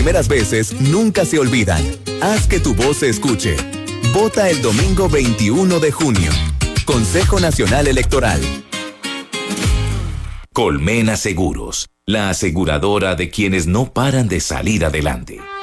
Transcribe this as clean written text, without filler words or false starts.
primeras veces nunca se olvidan. Haz que tu voz se escuche. Vota el domingo 21 de junio. Consejo Nacional Electoral. Colmena Seguros, la aseguradora de quienes no paran de salir adelante.